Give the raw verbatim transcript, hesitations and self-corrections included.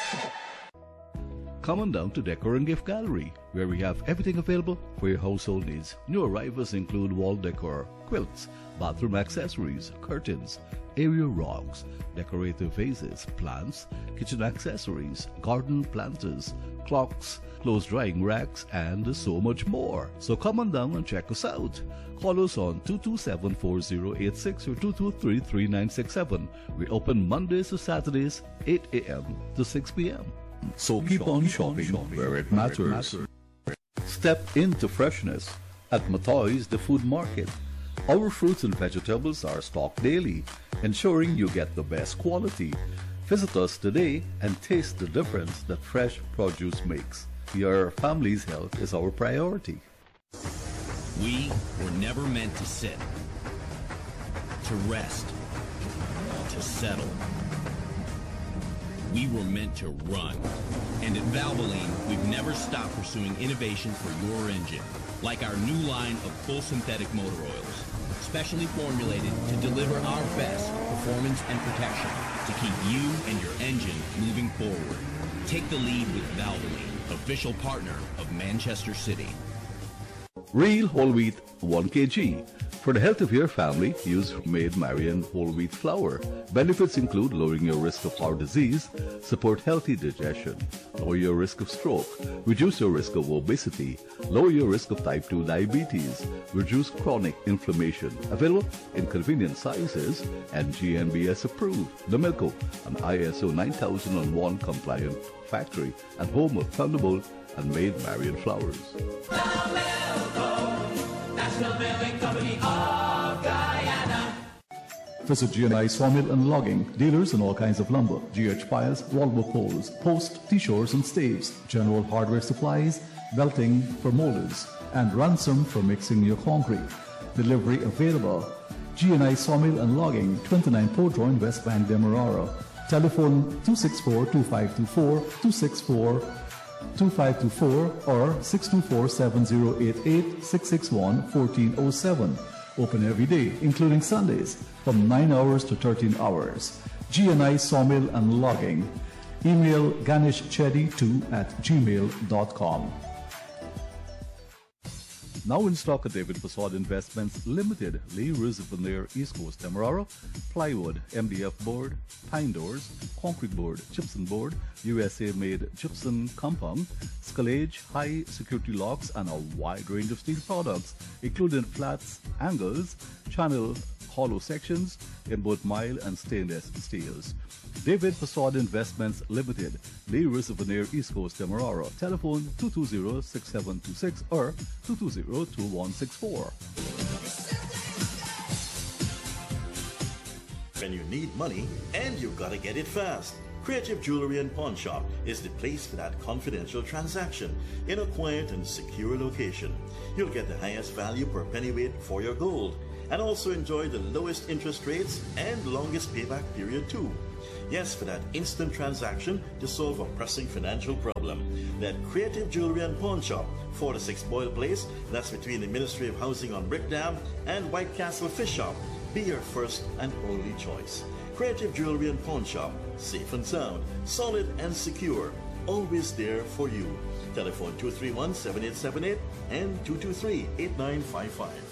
Come on down to Decor and Gift Gallery, where we have everything available for your household needs. New arrivals include wall decor, quilts, bathroom accessories, curtains, area rugs, decorative vases, plants, kitchen accessories, garden planters, clocks, clothes drying racks, and so much more. So come on down and check us out. Call us on two two seven, four zero eight six or two two three, three nine six seven. We open Mondays to Saturdays, eight a m to six p m So keep on shopping where it matters. Step into freshness at Matoy's The Food Market. Our fruits and vegetables are stocked daily, ensuring you get the best quality. Visit us today and taste the difference that fresh produce makes. Your family's health is our priority. We were never meant to sit, to rest, to settle. We were meant to run. And at Valvoline, we've never stopped pursuing innovation for your engine, like our new line of full synthetic motor oils, specially formulated to deliver our best performance and protection to keep you and your engine moving forward. Take the lead with Valvoline, official partner of Manchester City. Real whole wheat one kilogram. For the health of your family, use Maid Marian whole wheat flour. Benefits include lowering your risk of heart disease, support healthy digestion, lower your risk of stroke, reduce your risk of obesity, lower your risk of type two diabetes, reduce chronic inflammation. Available in convenient sizes and G N B S approved. Domilco, an I S O nine thousand one compliant factory and home of Thunderbolt and Maid Marian flours. National Milling Company of Guyana. Visit G and I Sawmill and Logging, dealers in all kinds of lumber, G H piles, wallboard poles, post, T-shores and staves, general hardware supplies, belting for molders, and ransom for mixing your concrete. Delivery available. G and I Sawmill and Logging, twenty-nine Port Royal, West Bank, Demerara. Telephone two six four, two five two four, two six four, two five two four or six two four, seven zero eight eight, six six one, one four zero seven. Open every day, including Sundays, from nine hours to thirteen hours. G and I Sawmill and Logging. Email ganishchedi two at gmail dot com. Now in stock at David Facade Investments Limited, Lee Veneer, East Coast, Demerara, plywood, M D F board, pine doors, concrete board, gypsum board, U S A-made gypsum compound, scalage, high security locks, and a wide range of steel products, including flats, angles, channel, hollow sections in both mild and stainless steels. David Facade Investments Limited, Lee Veneer, East Coast, Demerara. Telephone two two zero, six seven two six or two two zero, two one six four. When you need money and you gotta get it fast, Creative Jewelry and Pawn Shop is the place for that confidential transaction in a quiet and secure location. You'll get the highest value per pennyweight for your gold and also enjoy the lowest interest rates and longest payback period too. Yes, for that instant transaction to solve a pressing financial problem. That Creative Jewelry and Pawn Shop, forty-six Boyle Place, that's between the Ministry of Housing on Brick Dam and White Castle Fish Shop, be your first and only choice. Creative Jewelry and Pawn Shop, safe and sound, solid and secure, always there for you. Telephone two three one, seven eight seven eight and two two three, eight nine five five.